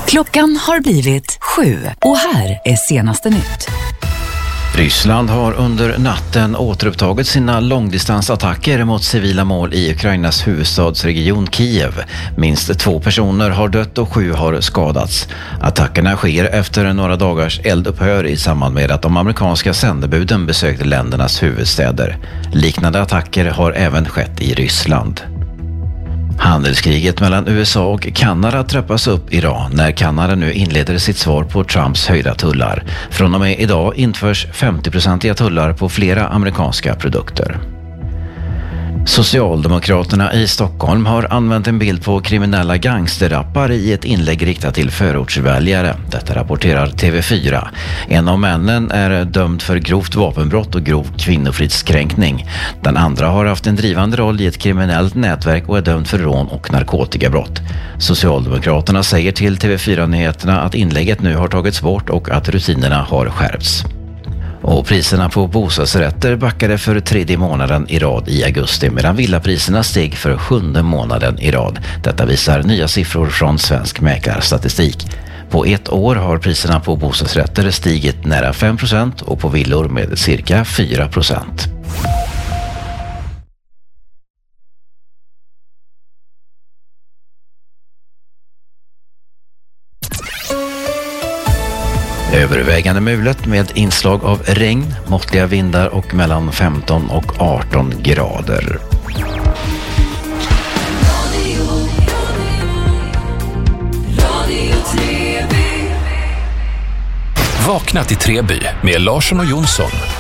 Klockan har blivit 7 och här är senaste nytt. Ryssland har under natten återupptagit sina långdistansattacker mot civila mål i Ukrainas huvudstadsregion Kiev. Minst 2 personer har dött och 7 har skadats. Attackerna sker efter några dagars eldupphör i samband med att de amerikanska sändebuden besökte ländernas huvudstäder. Liknande attacker har även skett i Ryssland. Handelskriget mellan USA och Kanada trappas upp idag när Kanada nu inleder sitt svar på Trumps höjda tullar. Från och med idag införs 50-procentiga tullar på flera amerikanska produkter. Socialdemokraterna i Stockholm har använt en bild på kriminella gangsterrappare i ett inlägg riktat till förortsväljare. Detta rapporterar TV4. En av männen är dömd för grovt vapenbrott och grov kvinnofridskränkning. Den andra har haft en drivande roll i ett kriminellt nätverk och är dömd för rån och narkotikabrott. Socialdemokraterna säger till TV4-nyheterna att inlägget nu har tagits bort och att rutinerna har skärpts. Och priserna på bostadsrätter backade för 3:e månaden i rad i augusti medan villapriserna steg för 7:e månaden i rad. Detta visar nya siffror från Svensk Mäklarstatistik. På ett år har priserna på bostadsrätter stigit nära 5% och på villor med cirka 4%. Övervägande mulet med inslag av regn, måttliga vindar och mellan 15 och 18 grader. Vakna till Treby med Larsson och Jonsson.